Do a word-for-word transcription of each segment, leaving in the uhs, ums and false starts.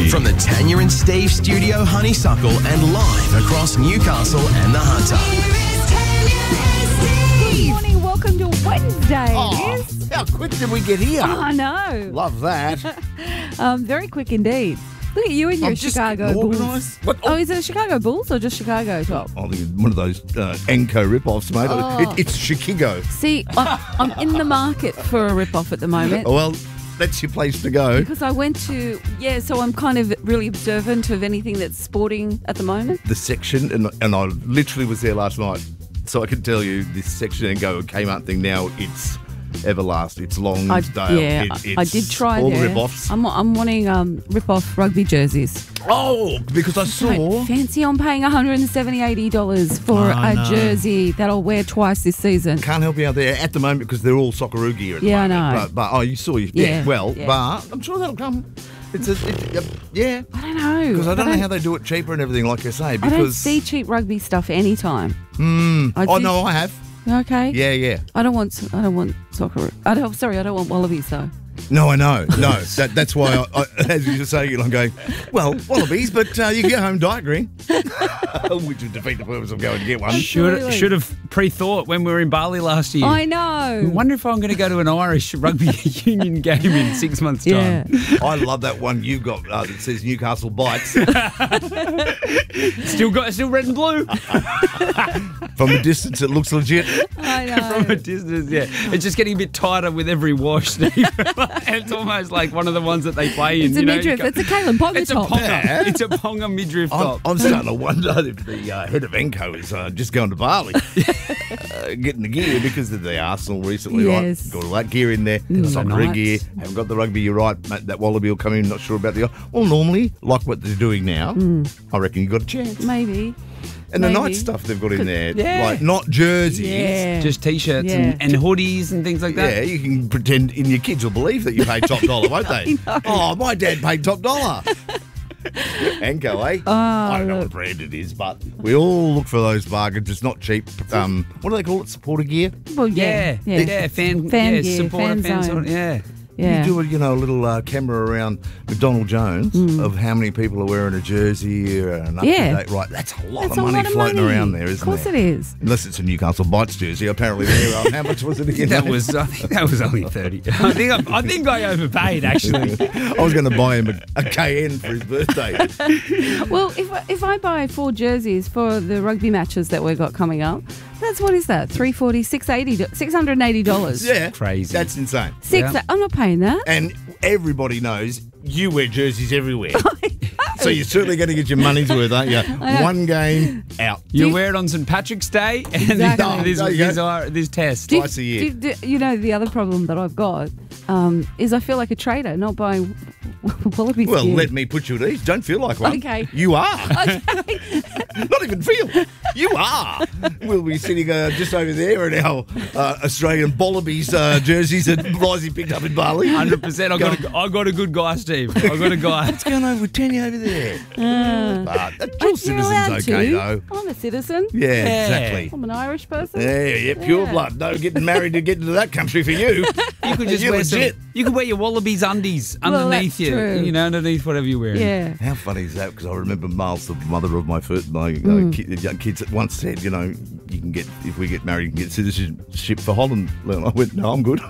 From the Tanya and Steve studio, Honeysuckle, and live across Newcastle and the Hunter. Good morning, welcome to Wednesday. Oh, how quick did we get here? I know. Love that. Um, very quick indeed. Look at you and your I'm just Chicago Bulls. organised. What? Oh, is it a Chicago Bulls or just Chicago top? I think it's one of those uh, Enco rip-offs, mate. Oh. It, it's Chicago. See, I'm, I'm in the market for a rip-off at the moment. Well, that's your place to go. Because I went to, yeah, so I'm kind of really observant of anything that's sporting at the moment. The section, and, and I literally was there last night, so I can tell you this section and go Kmart thing now, it's everlasting. It's long, I, stale. yeah, It, I- it's I did try all there. the rip-offs. I'm, I'm wanting um, rip-off rugby jerseys. Oh, because I saw... Don't fancy on paying one hundred seventy dollars, eighty dollars for Oh, a no. jersey that I'll wear twice this season. Can't help you out there at the moment because they're all Socceroo gear at the Yeah, I moment. know. But, but oh, you saw you. Yeah, Yeah, well, yeah. but I'm sure that'll come. It's a, it, uh, yeah. I don't know. Because I don't know how they do it cheaper and everything, like I say. I Because don't see cheap rugby stuff anytime. Mm, I oh do- no, I have. Okay. Yeah, yeah. I don't want. I don't want soccer. I don't. Sorry, I don't want wallabies though. No, I know. No, that, that's why, I, I, as you were saying it, I'm going, well, wallabies, but uh, you can get home diet green, which would defeat the purpose of going to get one. Should Absolutely. should have pre-thought when we were in Bali last year. I I know. wonder if I'm going to go to an Irish rugby union game in six months' Yeah. time. I love that one you've got uh, that says Newcastle Bites. Still got still red and blue From a distance, it looks legit. I know. from a distance. Yeah, it's just getting a bit tighter with every wash, Steve. It's almost like one of the ones that they play in. It's a you know, midriff. you go- It's a Caleb Ponga It's a top. ponga. Yeah. It's a ponga midriff I'm, top. I'm starting to wonder if the uh, head of Enco is uh, just going to Bali, uh, getting the gear because of the Arsenal recently, Yes. right? Got all that gear in there, Mm. soccer Nice. gear. Haven't got the rugby. You're right, mate. That Wallaby will come in. Not sure about the. Well, normally, like what they're doing now, I reckon you got a chance. Maybe. And the maybe. night stuff they've got in there, Yeah. like not jerseys. Yeah. Just t-shirts Yeah. and, and hoodies and things like that. Yeah, you can pretend, and your kids will believe that you paid top dollar, won't they? I know. Oh, my dad paid top dollar. Enco, eh? Oh, I don't know look. what brand it is, but we all look for those bargains. It's not cheap. Um, what do they call it? Supporter gear? Well, yeah. Yeah, yeah, fan, Fan yeah, gear, supporter, fan fan, zone. zone. yeah. Yeah. You do a, you know, a little uh, camera around McDonald Jones of how many people are wearing a jersey or an up Yeah. to date. Right, that's a lot That's of a money lot of floating money. around there, isn't Of course there? it is. Unless it's a Newcastle Bites jersey. Apparently, there. Um, how much was it again? That was I think that was only thirty. I think I, I think I overpaid actually. I was going to buy him a, a K N for his birthday. Well, if I, if I buy four jerseys for the rugby matches that we've got coming up, that's what is that? three forty, six eighty, six hundred and eighty dollars. Yeah, Crazy. That's insane. Six. Yeah. I'm not paying that. And everybody knows you wear jerseys everywhere. So you're certainly going to get your money's worth, aren't you? know. One game out. You you- wear it on Saint Patrick's Day and Exactly. this, There you this, go. this, this test. Do you- Twice a year. do you- do- you know, the other problem that I've got um, is I feel like a trader not buying Wallabies Well, gear. let me put you at ease. Don't feel like one. Okay. You are. Okay. Not even feel. You are. We'll be sitting uh, just over there in our uh, Australian Wallabies uh, jerseys that Risey picked up in Bali. Hundred percent. I got a, I got a good guy, Steve. I got a guy. What's going on with Tanya over there? Uh, But uh, You're dual citizen's allowed okay, to. though. I'm a citizen. Yeah, Yeah. exactly. I'm an Irish person. Yeah, yeah, pure Yeah. blood. No getting married to get into that country for you. You could just You're wear some, legit. You could wear your Wallabies undies Well, underneath that's you. true. You know, underneath whatever you're wearing. Yeah. How funny is that? Because I remember Miles, the mother of my first, my Mm. uh, ki- young kids, that once said, you know, you can get, if we get married, you can get citizenship for Holland. And I went, no, I'm good.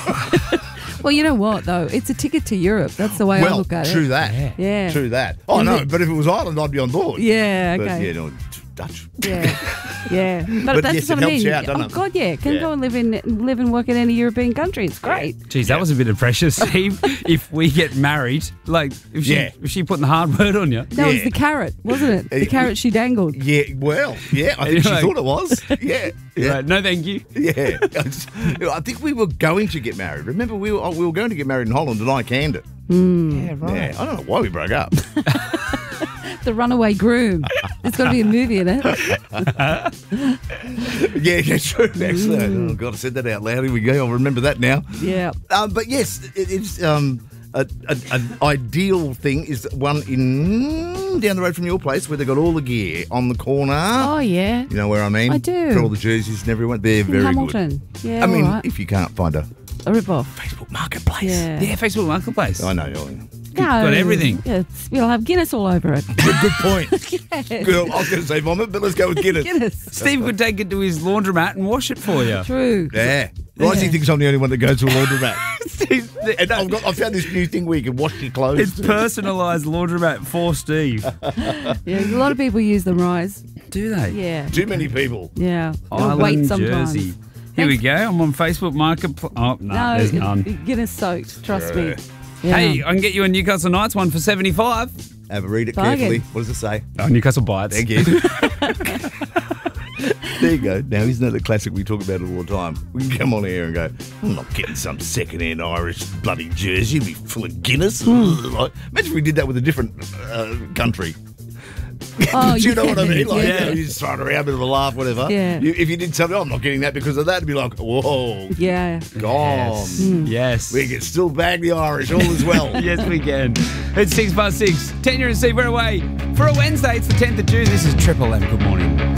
Well, you know what, though? It's a ticket to Europe. That's the way I well, look at true it. that. Yeah. Yeah. True that. Oh, And no, the- but if it was Ireland, I'd be on board. Yeah, But, okay. yeah, no, Dutch. Yeah, yeah. But, But that's yes, what it I helps mean. you out, doesn't oh it? God, yeah. Can Yeah. go and live in live and work in any European country. It's great. Geez, that was a bit of pressure, Steve. If we get married, like if she Yeah. if she putting the hard word on you. That was Yeah. the carrot, wasn't it? The Eh, carrot she dangled. Yeah, well, yeah, I think she Anyway. thought it was. Yeah, yeah. Right, no, thank you. Yeah, I think we were going to get married. Remember, we were we were going to get married in Holland, and I canned it. Yeah, right. Yeah, I don't know why we broke up. The runaway groom. There's got to be a movie in it. yeah, yeah, true. Actually, oh God, I said that out loud. Here we go. I'll remember that now. Yeah. Um, but yes, it, it's um, a, a, an ideal thing is one in down the road from your place where they got all the gear on the corner. Oh, yeah. You know where I mean? I do. For all the jerseys and everyone. They're In very Hamilton. good. Yeah, I mean, all right. if you can't find a A rip-off. Facebook Marketplace. Yeah. Yeah, Facebook Marketplace. I know. I know. No, got everything. Yeah, it's- you'll have Guinness all over it. Good, good point. Yes. Good. I was going to say vomit, but let's go with Guinness. Guinness. Steve could take it to his laundromat and wash it for you. True. Yeah. Risey Yeah. thinks I'm the only one that goes to a laundromat. Steve, And I've, got, I've found this new thing where you can wash your clothes. it's personalised laundromat for Steve. Yeah, a lot of people use them, Rise. Do they? Yeah. Too many people. Yeah. They'll Island wait sometimes. Jersey. Here we go. I'm on Facebook Marketplace. Oh, no, No, there's none. it- Guinness soaked. Trust me. Yeah. Yeah. Hey, I can get you a Newcastle Knights one for seventy-five. Have a read it Bargain. carefully. What does it say? Oh, Newcastle Bites. Thank you. There you go. Now, isn't that the classic we talk about it all the time? We can come on here and go, I'm not getting some second-hand Irish bloody jersey be full of Guinness. Like, imagine if we did that with a different uh, country. Oh, Do you know what I mean? Like, yeah. you know, you just throw it around, a bit of a laugh, whatever. Yeah. You, if you did something, oh, I'm not getting that because of that, it'd be like, whoa, Yeah. gone. Yes. Yes. We can still bag the Irish all as well. Yes, we can. It's six past six. Tanya and Steve, we're away for a Wednesday. It's the tenth of June. This is Triple M. Good morning.